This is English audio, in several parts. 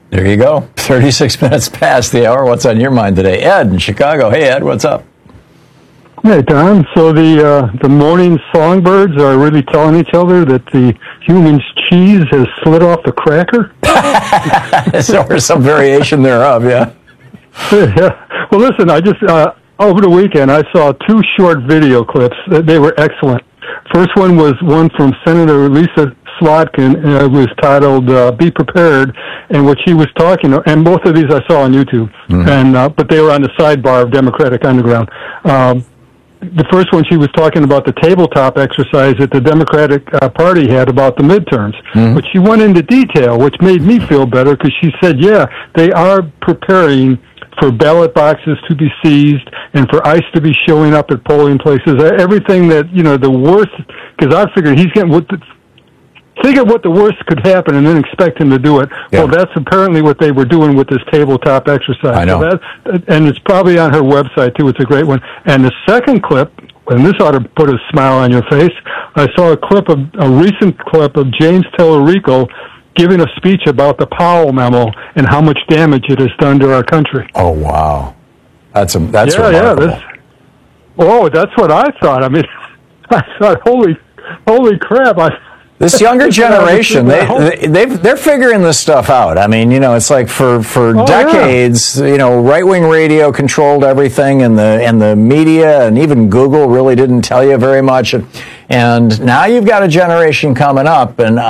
There you go. 36 minutes past the hour. What's on your mind today? Ed in Chicago. Hey, Ed, what's up? Hey, Tom. So the morning songbirds are really telling each other that the human's cheese has slid off the cracker? Or some variation thereof, yeah. Yeah. Well, listen, I just, over the weekend, I saw 2 short video clips. They were excellent. First one was one from Senator Lisa Slotkin. It was titled "Be Prepared," and what she was talking. And both of these I saw on YouTube, but they were on the sidebar of Democratic Underground. The first one, she was talking about the tabletop exercise that the Democratic Party had about the midterms, but she went into detail, which made me feel better because she said, "Yeah, they are preparing for ballot boxes to be seized and for ICE to be showing up at polling places. Everything that, the worst, because I figured he's getting think of what the worst could happen and then expect him to do it." Yeah. Well, that's apparently what they were doing with this tabletop exercise. I know. So and it's probably on her website, too. It's a great one. And the second clip, and this ought to put a smile on your face, I saw a recent clip of James Tallarico giving a speech about the Powell memo and how much damage it has done to our country. Oh, wow. That's remarkable. Yeah, that's what I thought. I mean, I thought, holy crap. This younger generation, they're figuring this stuff out. I mean, it's like for decades, right-wing radio controlled everything, and the media and even Google really didn't tell you very much. And now you've got a generation coming up, and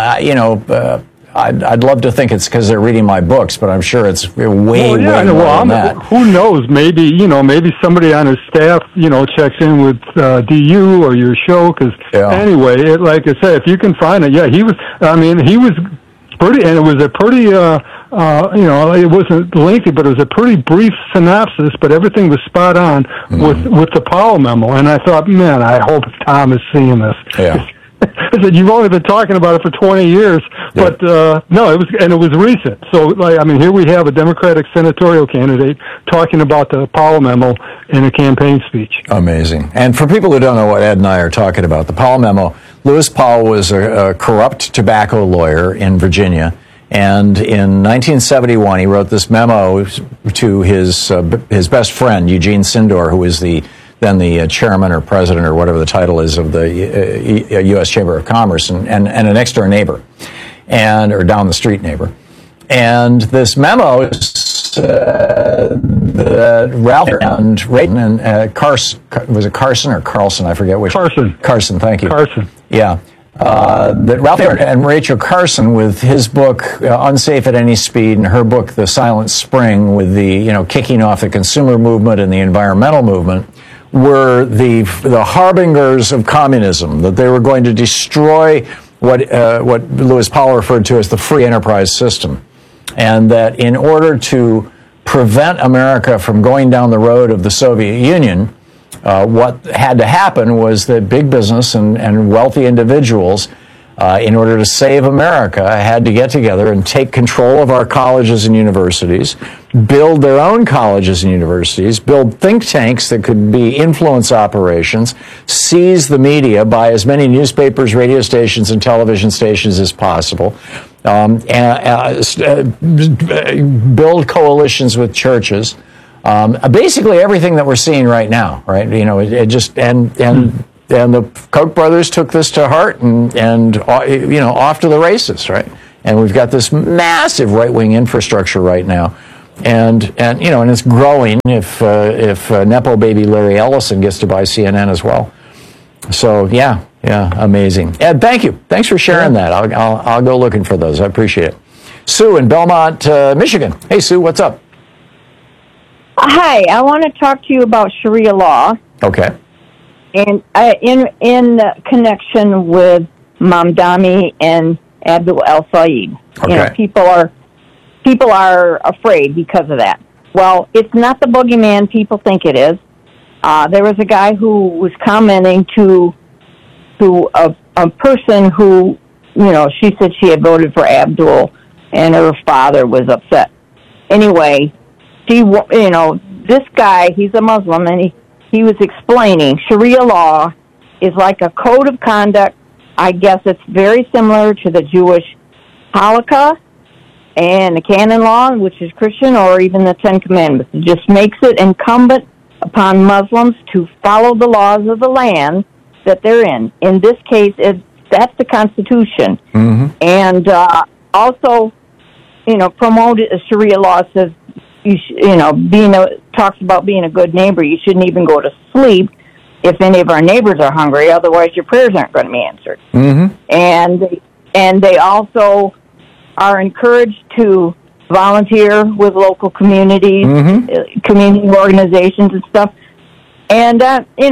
I'd love to think it's because they're reading my books, but I'm sure it's way more than that. Who knows? Maybe somebody on his staff, checks in with DU or your show. Because anyway, like I said, if you can find it, he was pretty, and it was a pretty, it wasn't lengthy, but it was a pretty brief synopsis. But everything was spot on with the Powell memo, and I thought, man, I hope Tom is seeing this. Yeah. I said, you've only been talking about it for 20 years, but no, it was recent. So, here we have a Democratic senatorial candidate talking about the Powell memo in a campaign speech. Amazing. And for people who don't know what Ed and I are talking about, the Powell memo, Lewis Powell was a corrupt tobacco lawyer in Virginia. And in 1971, he wrote this memo to his best friend, Eugene Sindor, who was then the chairman or president or whatever the title is of the U.S. Chamber of Commerce, and a next-door neighbor, or down-the-street neighbor. And this memo that Ralph and Rayton and Carson, was it Carson or Carlson? I forget which. Carson, thank you. Carson. Yeah. That Ralph and Rachel Carson, with his book Unsafe at Any Speed, and her book The Silent Spring, with the kicking off the consumer movement and the environmental movement, were the harbingers of communism, that they were going to destroy what Lewis Powell referred to as the free enterprise system, and that in order to prevent America from going down the road of the Soviet Union, what had to happen was that big business and wealthy individuals, in order to save America, had to get together and take control of our colleges and universities, build their own colleges and universities, build think tanks that could be influence operations, seize the media, buy as many newspapers, radio stations, and television stations as possible, build coalitions with churches. Basically everything that we're seeing right now, right? And the Koch brothers took this to heart and off to the races, right? And we've got this massive right-wing infrastructure right now, and it's growing if Nepo baby Larry Ellison gets to buy CNN as well. So yeah, amazing. Ed, thank you. Thanks for sharing that. I'll go looking for those. I appreciate it. Sue in Belmont, Michigan. Hey, Sue, what's up? Hi, I want to talk to you about Sharia law. Okay. And in connection with Mamdani and Abdul El-Sayed. Okay. People are afraid because of that. Well, it's not the boogeyman people think it is. There was a guy who was commenting to a person who, she said she had voted for Abdul and her father was upset. Anyway, this guy, he's a Muslim, and he was explaining Sharia law is like a code of conduct. I guess it's very similar to the Jewish halakha, and the canon law, which is Christian, or even the Ten Commandments. It just makes it incumbent upon Muslims to follow the laws of the land that they're in. In this case, that's the Constitution. Mm-hmm. And also, promote Sharia law says, talks about being a good neighbor. You shouldn't even go to sleep if any of our neighbors are hungry. Otherwise, your prayers aren't going to be answered. Mm-hmm. And they also are encouraged to volunteer with local communities, mm-hmm. Community organizations and stuff. And,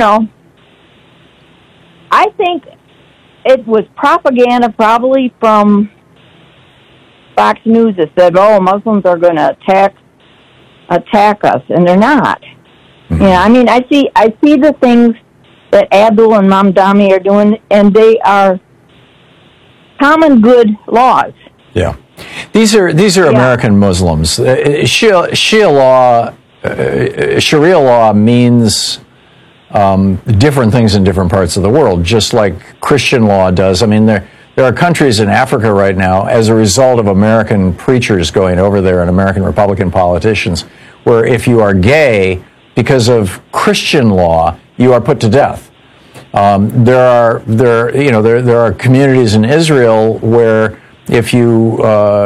I think it was propaganda probably from Fox News that said, Muslims are going to attack us, and they're not. Mm-hmm. I see the things that Abdul and Mamdani are doing, and they are common good laws. Yeah. These are American Muslims. Sharia law means different things in different parts of the world, just like Christian law does. There are countries in Africa right now, as a result of American preachers going over there and American Republican politicians, where if you are gay, because of Christian law, you are put to death. There are communities in Israel where if you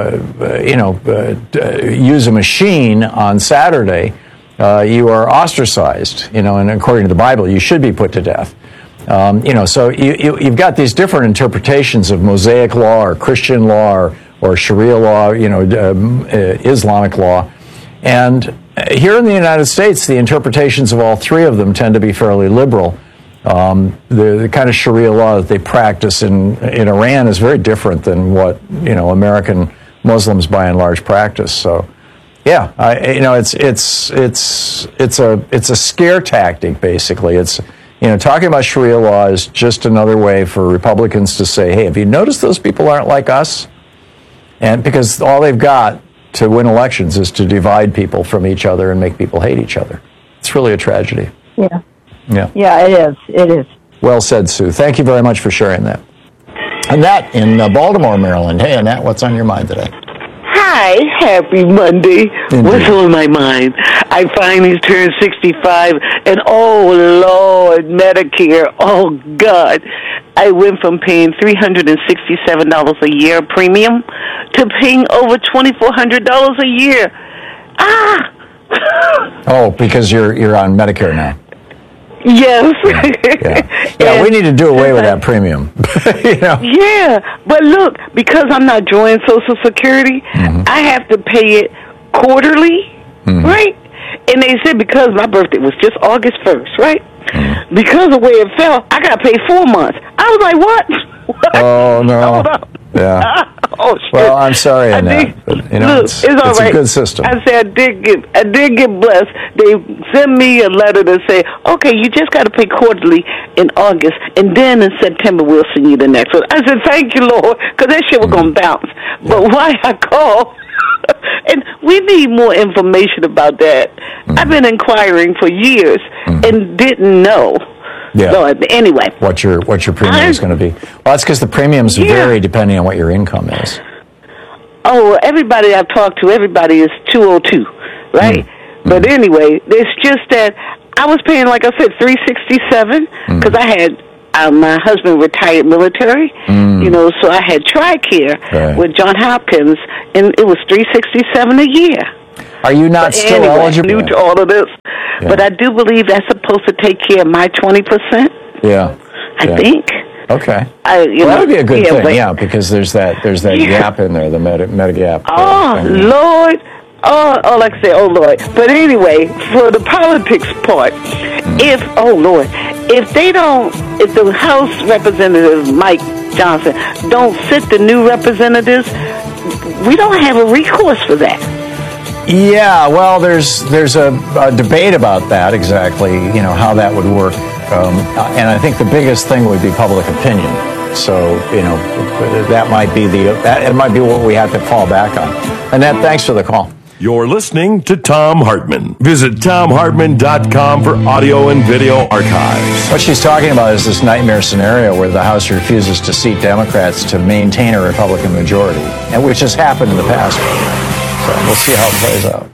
use a machine on Saturday, you are ostracized. And according to the Bible, you should be put to death. So you've got these different interpretations of Mosaic law or Christian law or Sharia law, Islamic law. And here in the United States, the interpretations of all three of them tend to be fairly liberal. The kind of Sharia law that they practice in Iran is very different than what American Muslims by and large practice. So, yeah, it's a scare tactic basically. It's talking about Sharia law is just another way for Republicans to say, hey, have you noticed those people aren't like us? And because all they've got to win elections is to divide people from each other and make people hate each other. It's really a tragedy. Yeah. Yeah. Yeah, it is. It is. Well said, Sue. Thank you very much for sharing that. Annette in Baltimore, Maryland. Hey, Annette, what's on your mind today? Hi, happy Monday. Indeed. What's on my mind? I finally turned 65, and oh, Lord, Medicare, oh, God. I went from paying $367 a year premium to paying over $2,400 a year. Oh, because you're on Medicare now. Yes. Yeah, we need to do away with that premium. Yeah, but look, because I'm not joining Social Security, mm-hmm. I have to pay it quarterly, mm-hmm. right? And they said because my birthday was just August 1st, right? Mm-hmm. Because of the way it fell, I got to pay 4 months. I was like, what? Oh, no. Hold up. Yeah. Oh, shit. Well, I'm sorry, Annette. But, it's all right. A good system. I said I did get blessed. They sent me a letter to say, okay, you just got to pay quarterly in August, and then in September we'll send you the next one. I said, thank you, Lord, because that shit was going to bounce. But why I called, and we need more information about that. I've been inquiring for years and didn't know. Yeah. So anyway, what your premium is going to be? Well, that's because the premiums vary depending on what your income is. Oh, everybody I've talked to, everybody is 202, right? But anyway, it's just that I was paying, like I said, $367 because I had my husband retired military, so I had TRICARE with John Hopkins, and it was $367 a year. Are you not still eligible? New to all of this, but I do believe that's supposed to take care of my 20%. Yeah, I think. Okay. That would be a good thing, because there's that gap in there, the meta gap. Oh, Lord. Oh, like I say, oh, Lord. But anyway, for the politics part, if the House Representative Mike Johnson don't sit the new representatives, we don't have a recourse for that. Yeah, well, there's a debate about that exactly, how that would work, and I think the biggest thing would be public opinion. So, that might be what we have to fall back on. Annette, thanks for the call. You're listening to Thom Hartmann. Visit ThomHartmann.com for audio and video archives. What she's talking about is this nightmare scenario where the House refuses to seat Democrats to maintain a Republican majority, and which has happened in the past. So we'll see how it plays out.